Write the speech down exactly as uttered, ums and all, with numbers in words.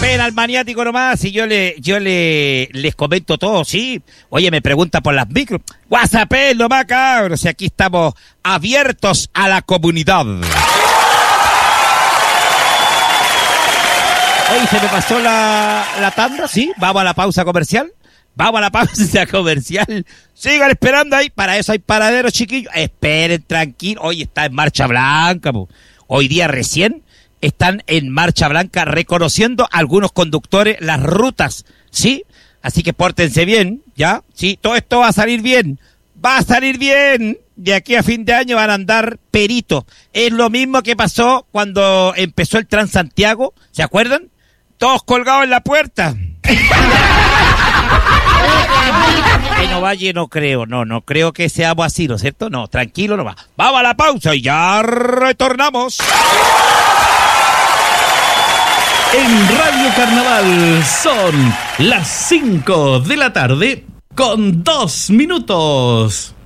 pena al maniático nomás, y yo le, yo le, les comento todo, ¿sí? Oye, me pregunta por las micros. WhatsApp nomás, cabros, si aquí estamos abiertos a la comunidad. Oye, se me pasó la, la tanda, ¿sí? Vamos a la pausa comercial. Vamos a la pausa comercial. Sigan esperando ahí. Para eso hay paraderos, chiquillos. Esperen, tranquilo. Hoy está en marcha blanca, po. Hoy día recién están en marcha blanca reconociendo a algunos conductores las rutas, ¿sí? Así que pórtense bien, ¿ya? Sí, todo esto va a salir bien. Va a salir bien. De aquí a fin de año van a andar peritos. Es lo mismo que pasó cuando empezó el Transantiago. ¿Se acuerdan? Todos colgados en la puerta. En Ovalle no creo, no, no creo que seamos así, ¿no es cierto? No, tranquilo nomás. Vamos a la pausa y ya retornamos. En Radio Carnaval son las cinco de la tarde con dos minutos.